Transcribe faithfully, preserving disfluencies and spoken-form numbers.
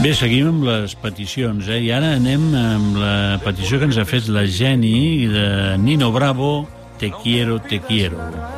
Bé, seguim amb les peticions, eh? I ara anem amb la petició que ens ha fet la Jenny de Nino Bravo, Te quiero, te quiero.